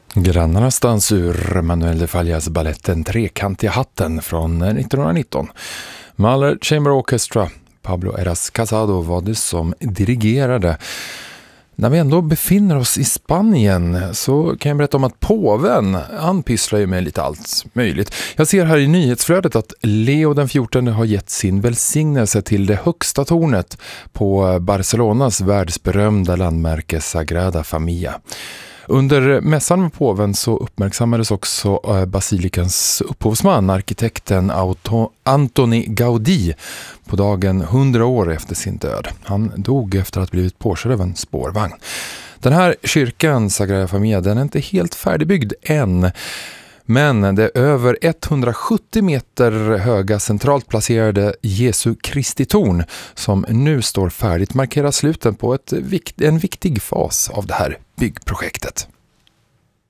Grannarnas dans ur Manuel de Fallas balletten Trekantiga hatten från 1919. Mahler Chamber Orchestra, Pablo Eras Casado var det som dirigerade. När vi ändå befinner oss i Spanien så kan jag berätta om att påven, han pysslar ju med lite allt möjligt. Jag ser här i nyhetsflödet att Leo den 14 har gett sin välsignelse till det högsta tornet på Barcelonas världsberömda landmärke Sagrada Familia. Under mässan med påven så uppmärksammades också basilikans upphovsman, arkitekten Antoni Gaudí, på dagen 100 år efter sin död. Han dog efter att ha blivit påkörd av en spårvagn. Den här kyrkan, Sagrada Familia, den är inte helt färdigbyggd än. Men det över 170 meter höga centralt placerade Jesu Kristi torn som nu står färdigt markerar slutet på en viktig fas av det här byggprojektet.